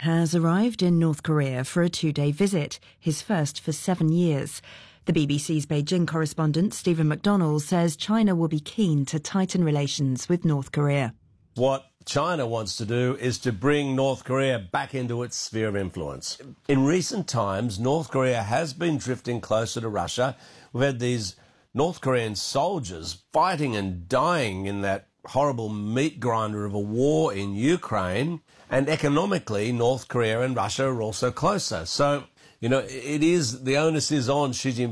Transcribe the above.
has arrived in North Korea for a 2-day visit, his first for 7 years. The BBC's Beijing correspondent Stephen McDonnell says China will be keen to tighten relations with North Korea. What China wants to do is to bring North Korea back into its sphere of influence. In recent times, North Korea has been drifting closer to Russia. We've had these North Korean soldiers fighting and dying in that horrible meat grinder of a war in Ukraine. And economically, North Korea and Russia are also closer. So, the onus is on Xi Jinping